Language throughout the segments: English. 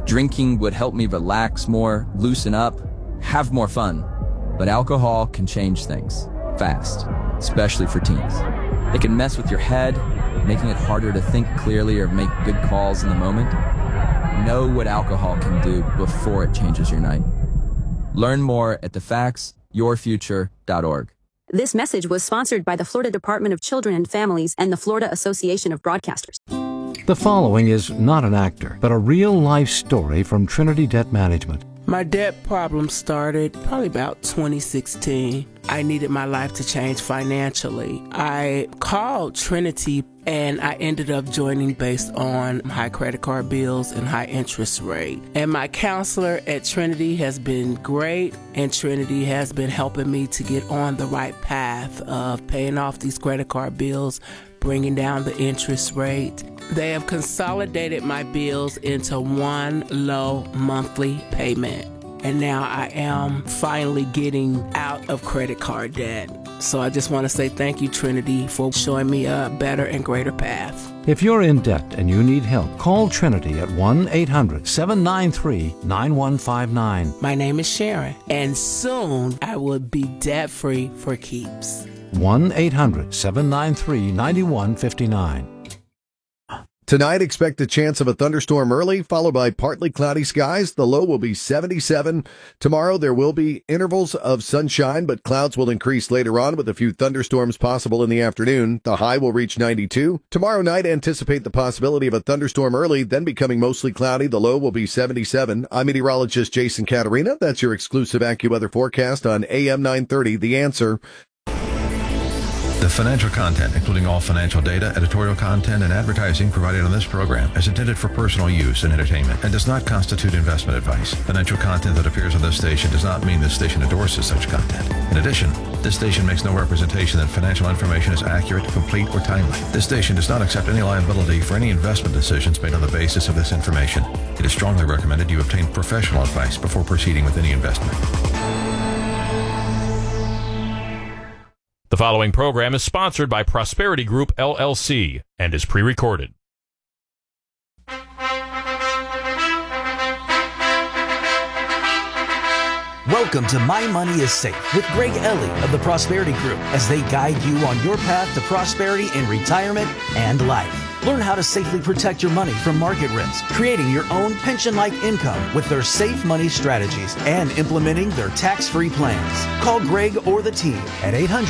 Drinking would help me relax more, loosen up, have more fun. But alcohol can change things fast, especially for teens. It can mess with your head, making it harder to think clearly or make good calls in the moment. Know what alcohol can do before it changes your night. Learn more at thefactsyourfuture.org. This message was sponsored by the Florida Department of Children and Families and the Florida Association of Broadcasters. The following is not an actor, but a real-life story from Trinity Debt Management. My debt problem started probably about 2016. I needed my life to change financially. I called Trinity and I ended up joining based on high credit card bills and high interest rate. And my counselor at Trinity has been great, and Trinity has been helping me to get on the right path of paying off these credit card bills, bringing down the interest rate. They have consolidated my bills into one low monthly payment. And now I am finally getting out of credit card debt. So I just want to say thank you, Trinity, for showing me a better and greater path. If you're in debt and you need help, call Trinity at 1-800-793-9159. My name is Sharon, and soon I will be debt-free for keeps. 1-800-793-9159. Tonight, expect a chance of a thunderstorm early, followed by partly cloudy skies. The low will be 77. Tomorrow, there will be intervals of sunshine, but clouds will increase later on with a few thunderstorms possible in the afternoon. The high will reach 92. Tomorrow night, anticipate the possibility of a thunderstorm early, then becoming mostly cloudy. The low will be 77. I'm meteorologist Jason Caterina. That's your exclusive AccuWeather forecast on AM 930, The Answer. The financial content, including all financial data, editorial content, and advertising provided on this program is intended for personal use and entertainment and does not constitute investment advice. Financial content that appears on this station does not mean this station endorses such content. In addition, this station makes no representation that financial information is accurate, complete, or timely. This station does not accept any liability for any investment decisions made on the basis of this information. It is strongly recommended you obtain professional advice before proceeding with any investment. The following program is sponsored by Prosperity Group, LLC, and is pre-recorded. Welcome to My Money is Safe with Greg Ellie of the Prosperity Group as they guide you on your path to prosperity in retirement and life. Learn how to safely protect your money from market risk, creating your own pension-like income with their safe money strategies and implementing their tax-free plans. Call Greg or the team at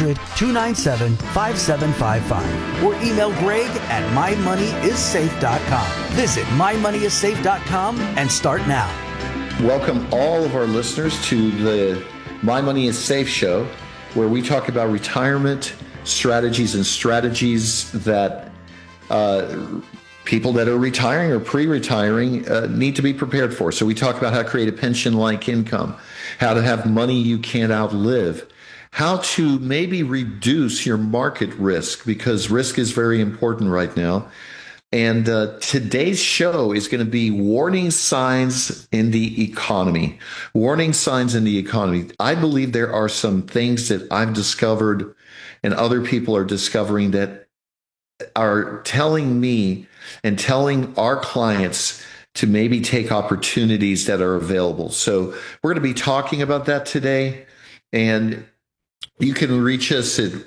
800-297-5755 or email Greg at mymoneyissafe.com. Visit mymoneyissafe.com and start now. Welcome all of our listeners to the My Money is Safe show, where we talk about retirement strategies and strategies that people that are retiring or pre-retiring need to be prepared for. So we talk about how to create a pension-like income, how to have money you can't outlive, how to maybe reduce your market risk, because risk is very important right now. And today's show is going to be warning signs in the economy. Warning signs in the economy. I believe there are some things that I've discovered and other people are discovering that are telling me and telling our clients to maybe take opportunities that are available. So we're going to be talking about that today. And you can reach us at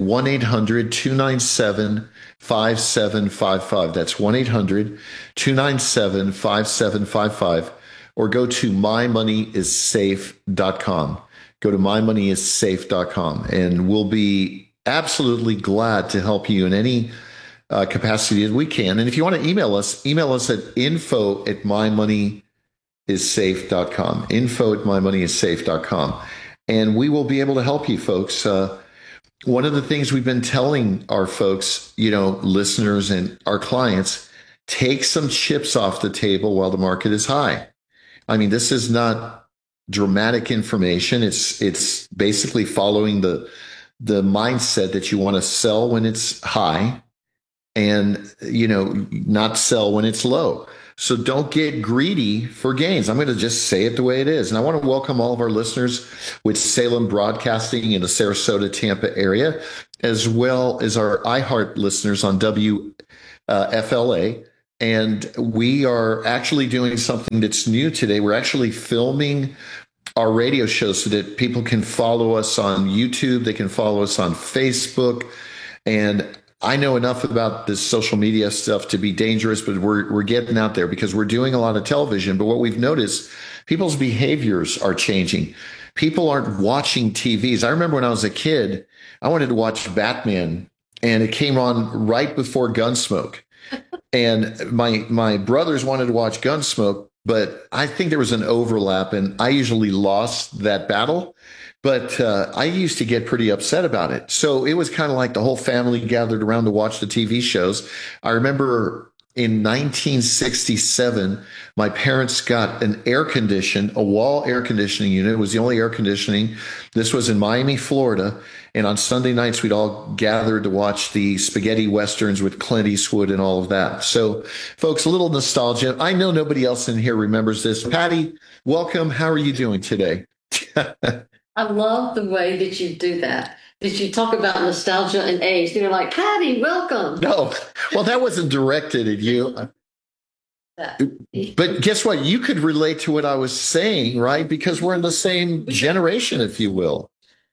1-800-297-5755. That's 1-800-297-5755. Or go to mymoneyissafe.com. Go to mymoneyissafe.com. And we'll be absolutely glad to help you in any capacity that we can. And if you want to email us at info@mymoneyissafe.com. info@mymoneyissafe.com. And we will be able to help you folks. One of the things we've been telling our folks, listeners and our clients, take some chips off the table while the market is high. I mean, this is not dramatic information. It's basically following the mindset that you want to sell when it's high and, not sell when it's low. So don't get greedy for gains. I'm going to just say it the way it is. And I want to welcome all of our listeners with Salem Broadcasting in the Sarasota, Tampa area, as well as our iHeart listeners on WFLA And we are actually doing something that's new today. We're actually filming our radio show so that people can follow us on YouTube. They can follow us on Facebook. And I know enough about this social media stuff to be dangerous, but we're getting out there because we're doing a lot of television. But what we've noticed, people's behaviors are changing. People aren't watching TVs. I remember when I was a kid, I wanted to watch Batman, and it came on right before Gunsmoke. And my brothers wanted to watch Gunsmoke, but I think there was an overlap, and I usually lost that battle. But I used to get pretty upset about it. So it was kind of like the whole family gathered around to watch the TV shows. I remember in 1967, my parents got a wall air conditioning unit. It was the only air conditioning. This was in Miami, Florida. And on Sunday nights, we'd all gather to watch the spaghetti westerns with Clint Eastwood and all of that. So, folks, a little nostalgia. I know nobody else in here remembers this. Patty, welcome. How are you doing today? I love the way that you do that. That you talk about nostalgia and age. You're like, Patty, welcome. No, well, that wasn't directed at you. But guess what? You could relate to what I was saying, right? Because we're in the same generation, if you will.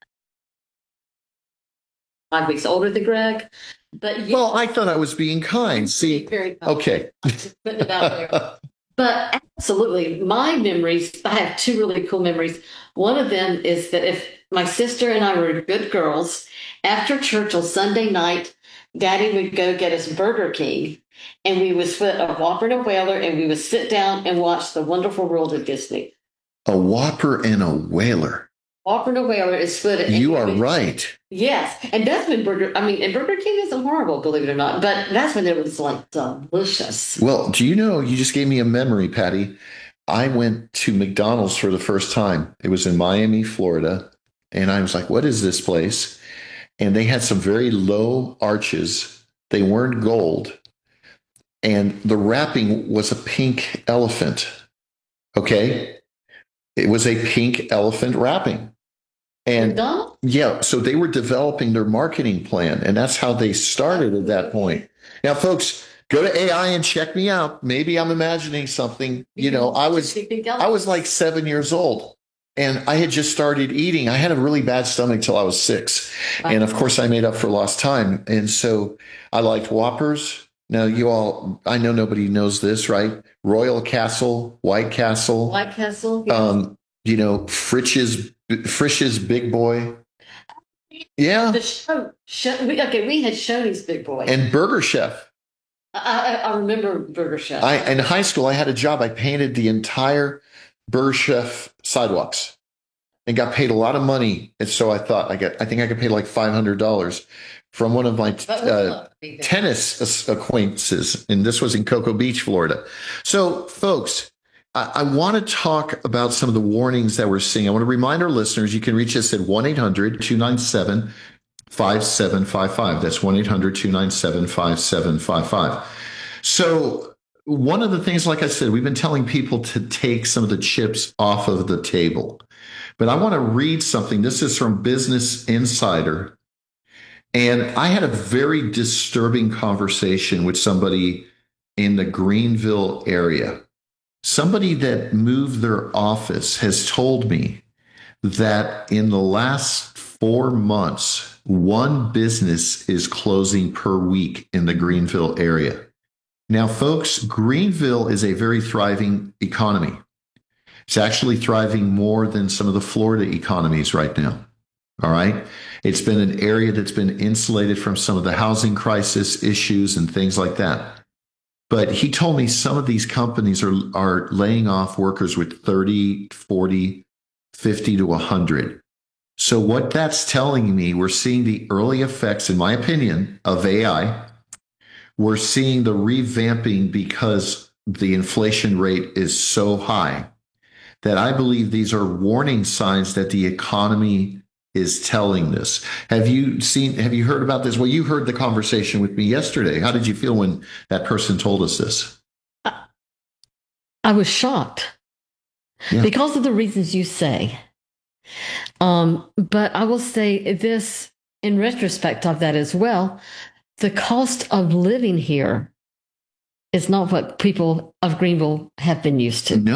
5 weeks older than Greg. But well, I thought I was being kind. See, very kind. Okay. Just putting it out there. But absolutely, my memories, I have two really cool memories. One of them is that if my sister and I were good girls, after church on Sunday night, Daddy would go get us Burger King, and we would split a Whopper and a Whaler, and we would sit down and watch The Wonderful World of Disney. A Whopper and a Whaler. Whopper and a Whaler is split. You are right. Yes, and that's when Burger King isn't horrible, believe it or not, but that's when it was like delicious. Well, do you know, you just gave me a memory, Patty. I went to McDonald's for the first time. It was in Miami, Florida. And I was like, what is this place? And they had some very low arches. They weren't gold. And the wrapping was a pink elephant. Okay? It was a pink elephant wrapping. And yeah, so they were developing their marketing plan. And that's how they started at that point. Now, folks, go to AI and check me out. Maybe I'm imagining something. You know, I was like 7 years old, and I had just started eating. I had a really bad stomach till I was 6. And of course, I made up for lost time. And so I liked Whoppers. Now, you all, I know nobody knows this, right? Royal Castle, White Castle. White Castle. Yes. You know, Frisch's Big Boy. Yeah. The show we had Shoney's Big Boy. And Burger Chef. I remember Burger Chef. In high school, I had a job. I painted the entire Burger Chef sidewalks and got paid a lot of money. And so I thought, I think I could pay like $500 from one of my tennis acquaintances. And this was in Cocoa Beach, Florida. So, folks, I want to talk about some of the warnings that we're seeing. I want to remind our listeners, you can reach us at 1-800-297-5755. That's 1-800-297-5755. So one of the things, like I said, we've been telling people to take some of the chips off of the table. But I want to read something. This is from Business Insider. And I had a very disturbing conversation with somebody in the Greenville area. Somebody that moved their office has told me that in the last 4 months, one business is closing per week in the Greenville area. Now, folks, Greenville is a very thriving economy. It's actually thriving more than some of the Florida economies right now. All right. It's been an area that's been insulated from some of the housing crisis issues and things like that. But he told me some of these companies are laying off workers with 30, 40, 50 to 100. So what that's telling me, we're seeing the early effects, in my opinion, of AI. We're seeing the revamping because the inflation rate is so high that I believe these are warning signs that the economy is telling this. Have you heard about this? Well, you heard the conversation with me yesterday. How did you feel when that person told us this? I was shocked because of the reasons you say. But I will say this in retrospect of that as well. The cost of living here is not what people of Greenville have been used to. No.